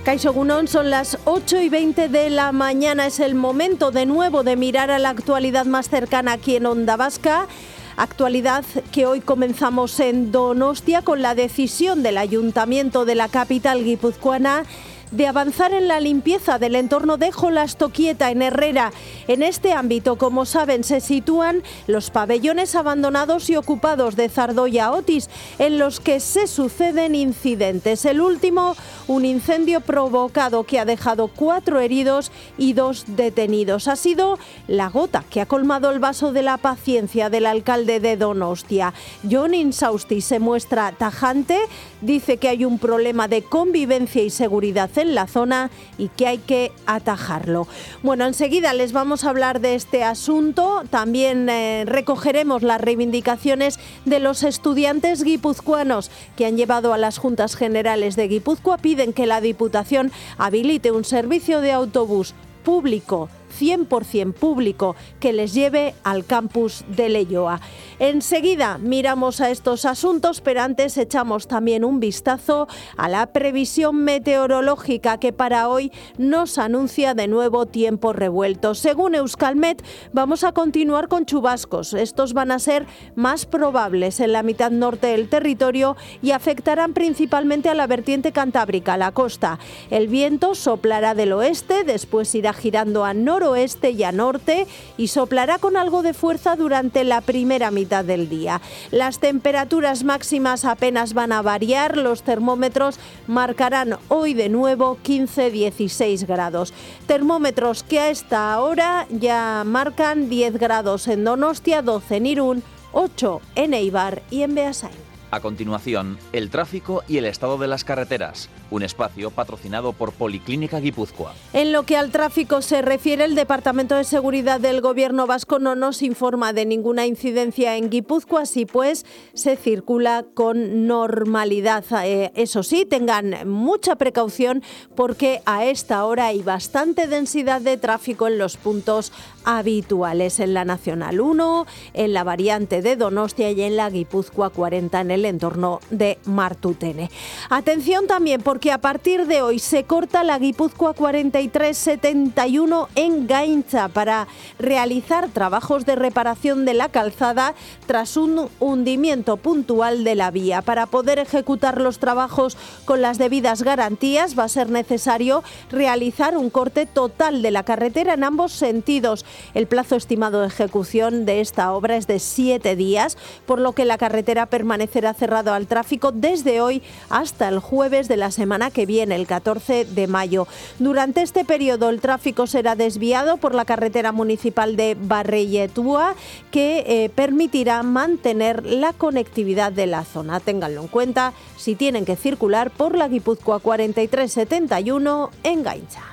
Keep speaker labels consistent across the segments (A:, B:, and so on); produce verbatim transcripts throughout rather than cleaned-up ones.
A: Kaixo Egunon, son las ocho y veinte de la mañana. Es el momento de nuevo de mirar a la actualidad más cercana aquí en Onda Vasca. Actualidad que hoy comenzamos en Donostia con la decisión del Ayuntamiento de la capital guipuzcoana de avanzar en la limpieza del entorno de Jolastoquieta en Herrera. En este ámbito, como saben, se sitúan los pabellones abandonados y ocupados de Zardoya Otis, en los que se suceden incidentes. El último, un incendio provocado que ha dejado cuatro heridos y dos detenidos. Ha sido la gota que ha colmado el vaso de la paciencia del alcalde de Donostia. Jon Insausti se muestra tajante, dice que hay un problema de convivencia y seguridad en la zona y que hay que atajarlo. Bueno, enseguida les vamos a hablar de este asunto. También eh, recogeremos las reivindicaciones de los estudiantes guipuzcoanos que han llevado a las Juntas Generales de Guipúzcoa. Piden que la Diputación habilite un servicio de autobús público, cien por ciento público, que les lleve al campus de Leioa. Enseguida miramos a estos asuntos, pero antes echamos también un vistazo a la previsión meteorológica que para hoy nos anuncia de nuevo tiempo revuelto. Según Euskalmet, vamos a continuar con chubascos. Estos van a ser más probables en la mitad norte del territorio y afectarán principalmente a la vertiente cantábrica, a la costa. El viento soplará del oeste, después irá girando a noroeste y a norte y soplará con algo de fuerza durante la primera mitad del día. Las temperaturas máximas apenas van a variar, los termómetros marcarán hoy de nuevo quince a dieciséis grados. Termómetros que a esta hora ya marcan diez grados en Donostia, doce en Irún, ocho en Eibar y en Beasain.
B: A continuación, el tráfico y el estado de las carreteras, un espacio patrocinado por Policlínica Guipúzcoa.
A: En lo que al tráfico se refiere, el Departamento de Seguridad del Gobierno vasco no nos informa de ninguna incidencia en Guipúzcoa, así pues se circula con normalidad. Eh, eso sí, tengan mucha precaución porque a esta hora hay bastante densidad de tráfico en los puntos habituales, en la Nacional uno, en la variante de Donostia y en la Guipúzcoa cuarenta en el entorno de Martutene. Atención también porque a partir de hoy se corta la Guipúzcoa cuarenta y tres setenta y uno en Gaintza para realizar trabajos de reparación de la calzada tras un hundimiento puntual de la vía. Para poder ejecutar los trabajos con las debidas garantías va a ser necesario realizar un corte total de la carretera en ambos sentidos. El plazo estimado de ejecución de esta obra es de siete días, por lo que la carretera permanecerá cerrado al tráfico desde hoy hasta el jueves de la semana que viene, el catorce de mayo. Durante este periodo el tráfico será desviado por la carretera municipal de Barreietúa, que eh, permitirá mantener la conectividad de la zona. Ténganlo en cuenta si tienen que circular por la Guipúzcoa cuarenta y tres setenta y uno en Gaintza.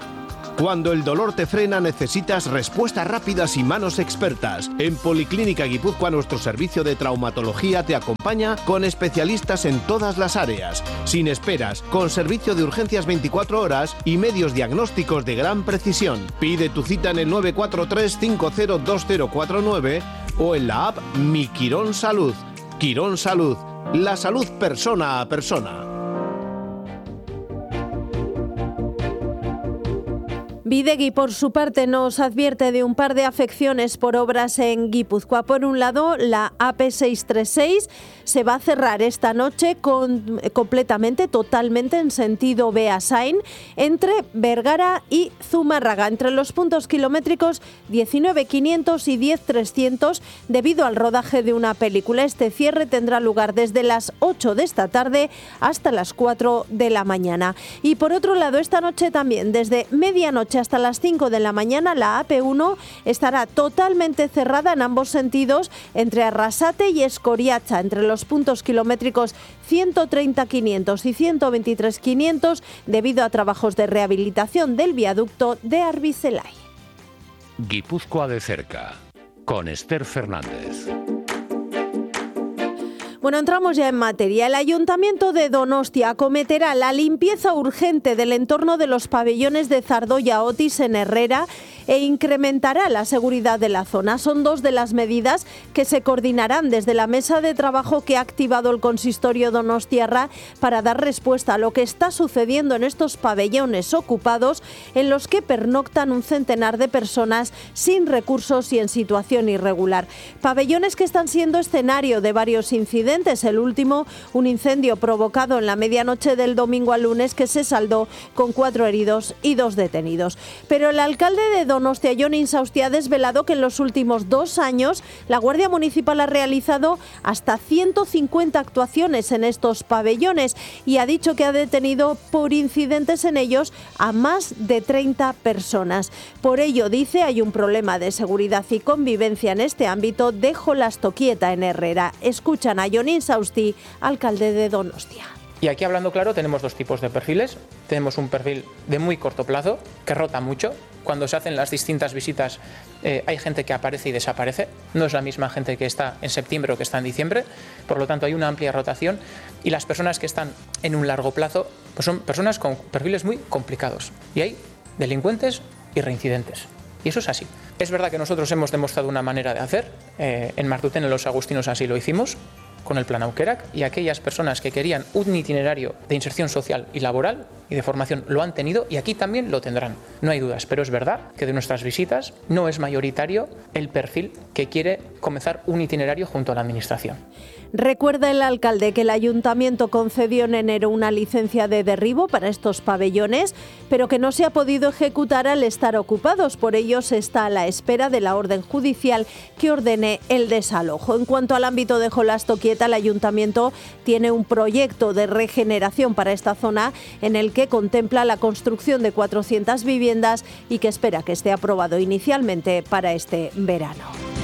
C: Cuando el dolor te frena, necesitas respuestas rápidas y manos expertas. En Policlínica Guipúzcoa, nuestro servicio de traumatología te acompaña con especialistas en todas las áreas, sin esperas, con servicio de urgencias veinticuatro horas y medios diagnósticos de gran precisión. Pide tu cita en el nueve cuatro tres cinco cero dos cero cuatro nueve o en la app Mi Quirón Salud. Quirón Salud, la salud persona a persona.
A: Bidegi, por su parte, nos advierte de un par de afecciones por obras en Guipúzcoa. Por un lado, la A P seiscientos treinta y seis se va a cerrar esta noche con, completamente, totalmente en sentido Beasain, entre Vergara y Zumárraga, entre los puntos kilométricos diecinueve quinientos y diez trescientos, debido al rodaje de una película. Este cierre tendrá lugar desde las ocho de esta tarde hasta las cuatro de la mañana. Y por otro lado, esta noche también, desde medianoche hasta las cinco de la mañana, la A P uno estará totalmente cerrada en ambos sentidos entre Arrasate y Escoriacha, entre los puntos kilométricos ciento treinta quinientos y ciento veintitrés quinientos, debido a trabajos de rehabilitación del viaducto de Arbizelay.
D: Guipúzcoa de cerca, con Esther Fernández.
A: Bueno, entramos ya en materia. El Ayuntamiento de Donostia acometerá la limpieza urgente del entorno de los pabellones de Zardoya Otis en Herrera e incrementará la seguridad de la zona. Son dos de las medidas que se coordinarán desde la mesa de trabajo que ha activado el consistorio donostiarra para dar respuesta a lo que está sucediendo en estos pabellones ocupados en los que pernoctan un centenar de personas sin recursos y en situación irregular. Pabellones que están siendo escenario de varios incidentes. El último, un incendio provocado en la medianoche del domingo al lunes que se saldó con cuatro heridos y dos detenidos. Pero el alcalde de Donostia, Jon Insausti, ha desvelado que en los últimos dos años la Guardia Municipal ha realizado hasta ciento cincuenta actuaciones en estos pabellones y ha dicho que ha detenido por incidentes en ellos a más de treinta personas. Por ello, dice, hay un problema de seguridad y convivencia en este ámbito. Dejo la estoquieta en Herrera. Escuchan a Jon Insausti, alcalde de Donostia.
D: Y aquí, hablando claro, tenemos dos tipos de perfiles. Tenemos un perfil de muy corto plazo, que rota mucho. Cuando se hacen las distintas visitas eh, hay gente que aparece y desaparece. No es la misma gente que está en septiembre o que está en diciembre. Por lo tanto, hay una amplia rotación. Y las personas que están en un largo plazo pues son personas con perfiles muy complicados. Y hay delincuentes y reincidentes. Y eso es así. Es verdad que nosotros hemos demostrado una manera de hacer. Eh, en Martutén, en Los Agustinos, así lo hicimos, con el Plan Aukerak, y aquellas personas que querían un itinerario de inserción social y laboral y de formación lo han tenido y aquí también lo tendrán. No hay dudas, pero es verdad que de nuestras visitas no es mayoritario el perfil que quiere comenzar un itinerario junto a la Administración.
A: Recuerda el alcalde que el Ayuntamiento concedió en enero una licencia de derribo para estos pabellones, pero que no se ha podido ejecutar al estar ocupados. Por ello, se está a la espera de la orden judicial que ordene el desalojo. En cuanto al ámbito de Jolastoquieta, el Ayuntamiento tiene un proyecto de regeneración para esta zona en el que contempla la construcción de cuatrocientas viviendas y que espera que esté aprobado inicialmente para este verano.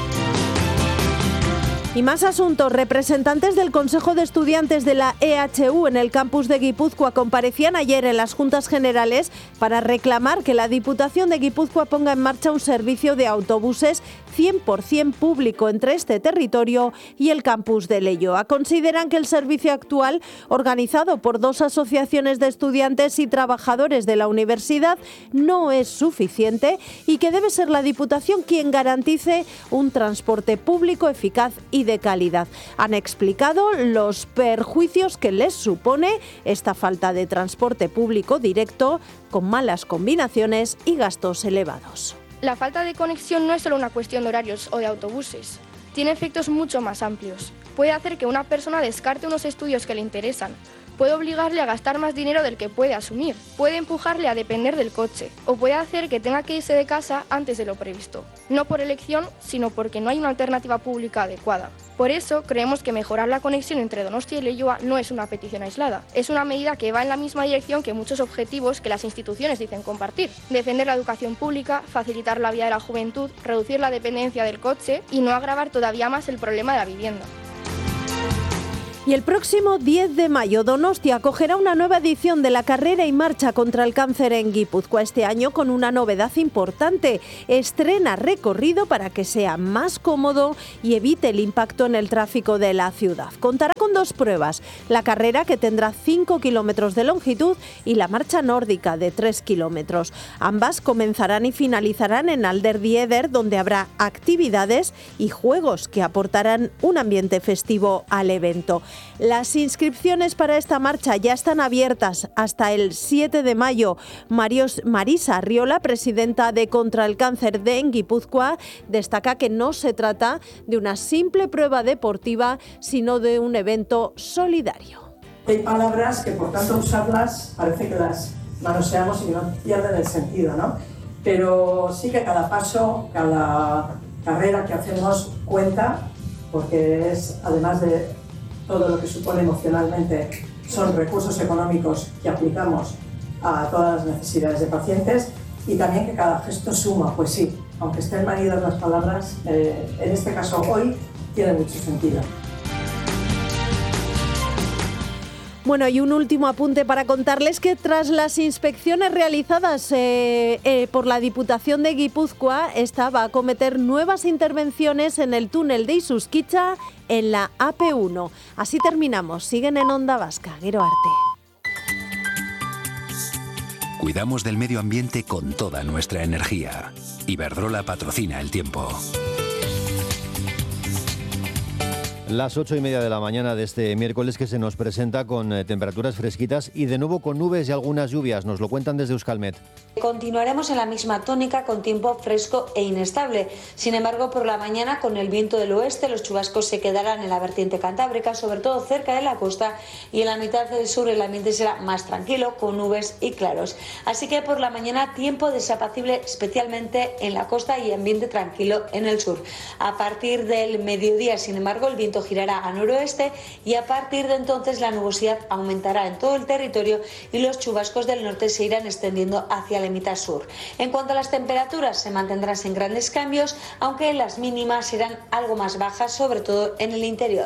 A: Y más asuntos. Representantes del Consejo de Estudiantes de la E H U en el campus de Guipúzcoa comparecían ayer en las Juntas Generales para reclamar que la Diputación de Guipúzcoa ponga en marcha un servicio de autobuses cien por ciento público entre este territorio y el campus de Leioa. Consideran que el servicio actual, organizado por dos asociaciones de estudiantes y trabajadores de la universidad, no es suficiente y que debe ser la Diputación quien garantice un transporte público eficaz y de calidad. Han explicado los perjuicios que les supone esta falta de transporte público directo, con malas combinaciones y gastos elevados.
E: La falta de conexión no es solo una cuestión de horarios o de autobuses. Tiene efectos mucho más amplios. Puede hacer que una persona descarte unos estudios que le interesan. Puede obligarle a gastar más dinero del que puede asumir. Puede empujarle a depender del coche. O puede hacer que tenga que irse de casa antes de lo previsto. No por elección, sino porque no hay una alternativa pública adecuada. Por eso, creemos que mejorar la conexión entre Donostia y Leioa no es una petición aislada. Es una medida que va en la misma dirección que muchos objetivos que las instituciones dicen compartir. Defender la educación pública, facilitar la vida de la juventud, reducir la dependencia del coche y no agravar todavía más el problema de la vivienda.
A: Y el próximo diez de mayo, Donostia acogerá una nueva edición de la carrera y marcha contra el cáncer en Guipúzcoa. Este año con una novedad importante. Estrena recorrido para que sea más cómodo y evite el impacto en el tráfico de la ciudad. Contará con dos pruebas. La carrera, que tendrá cinco kilómetros de longitud, y la marcha nórdica, de tres kilómetros. Ambas comenzarán y finalizarán en Alderdieder, donde habrá actividades y juegos que aportarán un ambiente festivo al evento. Las inscripciones para esta marcha ya están abiertas hasta el siete de mayo. Marios, Marisa Arriola, presidenta de Contra el Cáncer de Guipúzcoa, destaca que no se trata de una simple prueba deportiva, sino de un evento solidario.
F: Hay palabras que, por tanto usarlas, parece que las manoseamos y no pierden el sentido, ¿no? Pero sí que cada paso, cada carrera que hacemos cuenta, porque es, además de todo lo que supone emocionalmente, son recursos económicos que aplicamos a todas las necesidades de pacientes, y también que cada gesto suma. Pues sí, aunque estén manidas las palabras, eh, en este caso hoy tiene mucho sentido.
A: Bueno, y un último apunte para contarles que tras las inspecciones realizadas eh, eh, por la Diputación de Guipúzcoa, esta va a acometer nuevas intervenciones en el túnel de Isusquiza en la A P uno. Así terminamos. Siguen en Onda Vasca. Gero arte.
G: Cuidamos del medio ambiente con toda nuestra energía. Iberdrola patrocina el tiempo.
H: Las ocho y media de la mañana de este miércoles, que se nos presenta con eh, temperaturas fresquitas y de nuevo con nubes y algunas lluvias. Nos lo cuentan desde Euskalmet.
I: Continuaremos en la misma tónica con tiempo fresco e inestable. Sin embargo, por la mañana, con el viento del oeste, los chubascos se quedarán en la vertiente cantábrica, sobre todo cerca de la costa, y en la mitad del sur el ambiente será más tranquilo, con nubes y claros. Así que por la mañana, tiempo desapacible, especialmente en la costa, y ambiente tranquilo en el sur. A partir del mediodía, sin embargo, el viento girará a noroeste y a partir de entonces la nubosidad aumentará en todo el territorio y los chubascos del norte se irán extendiendo hacia la mitad sur. En cuanto a las temperaturas, se mantendrán sin grandes cambios, aunque las mínimas serán algo más bajas, sobre todo en el interior.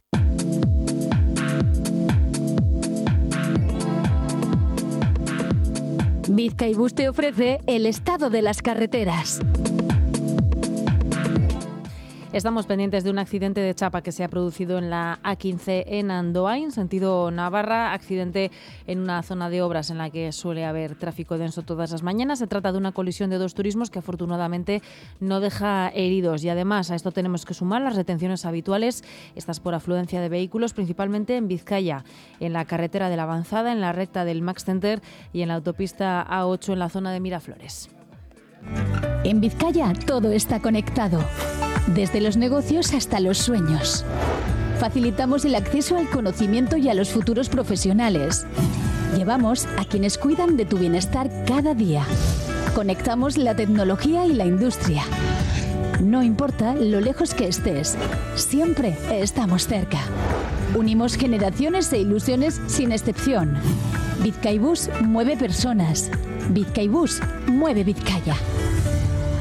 J: Bizkaibus te ofrece el estado de las carreteras. Estamos pendientes de un accidente de chapa que se ha producido en la A quince en Andoain, sentido Navarra, accidente en una zona de obras en la que suele haber tráfico denso todas las mañanas. Se trata de una colisión de dos turismos que afortunadamente no deja heridos, y además a esto tenemos que sumar las retenciones habituales, estas por afluencia de vehículos, principalmente en Vizcaya, en la carretera de la Avanzada, en la recta del Max Center y en la autopista A ocho en la zona de Miraflores. En Vizcaya todo está conectado, desde los negocios hasta los sueños. Facilitamos el acceso al conocimiento y a los futuros profesionales. Llevamos a quienes cuidan de tu bienestar cada día. Conectamos la tecnología y la industria. No importa lo lejos que estés, siempre estamos cerca. Unimos generaciones e ilusiones sin excepción. Bizkaibus mueve personas. Bizkaibus mueve Vizcaya.